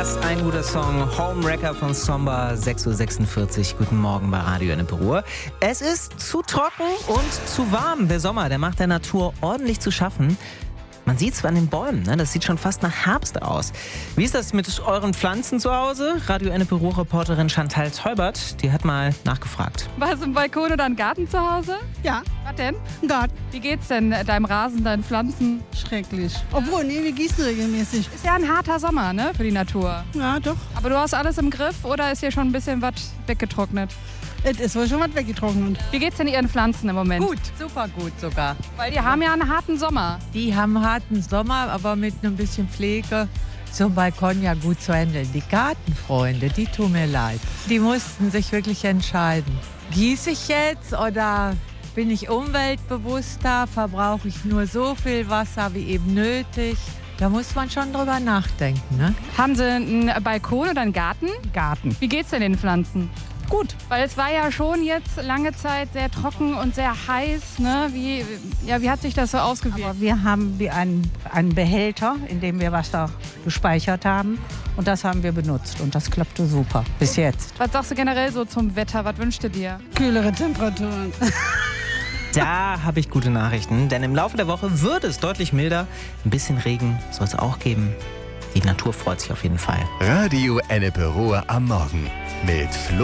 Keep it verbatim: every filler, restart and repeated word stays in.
Was ein guter Song. Homewrecker von Somba, sechs Uhr sechsundvierzig. Guten Morgen bei Radio Ennepe. Es ist zu trocken und zu warm. Der Sommer, der macht der Natur ordentlich zu schaffen. Man sieht es an den Bäumen, ne? Das sieht schon fast nach Herbst aus. Wie ist das mit euren Pflanzen zu Hause? Radio Ennepe-Reporterin Chantal Teubert, die hat mal nachgefragt. Warst du im Balkon oder im Garten zu Hause? Ja. Was denn? Ein Garten. Wie geht's denn deinem Rasen, deinen Pflanzen? Schrecklich. Obwohl, nee, wir gießen regelmäßig. Ist ja ein harter Sommer, ne, für die Natur. Ja, doch. Aber du hast alles im Griff oder ist hier schon ein bisschen was weggetrocknet? Es ist wohl schon was weggetrocknet. Wie geht's denn Ihren Pflanzen im Moment? Gut, super gut sogar. Weil die haben ja einen harten Sommer. Die haben einen harten Sommer, aber mit ein bisschen Pflege zum Balkon ja gut zu handeln. Die Gartenfreunde, die tun mir leid. Die mussten sich wirklich entscheiden. Gieße ich jetzt oder bin ich umweltbewusster? Verbrauche ich nur so viel Wasser wie eben nötig? Da muss man schon drüber nachdenken, ne? Haben Sie einen Balkon oder einen Garten? Garten. Wie geht's denn den Pflanzen? Gut. Weil es war ja schon jetzt lange Zeit sehr trocken und sehr heiß. Ne? Wie, ja, wie hat sich das so ausgewirkt? Aber wir haben wie einen, einen Behälter, in dem wir Wasser gespeichert haben. Und das haben wir benutzt. Und das klappte super. Bis jetzt. Was sagst du generell so zum Wetter? Was wünschst du dir? Kühlere Temperaturen. Da habe ich gute Nachrichten, denn im Laufe der Woche wird es deutlich milder. Ein bisschen Regen soll es auch geben. Die Natur freut sich auf jeden Fall. Radio Ennepe am Morgen mit Flo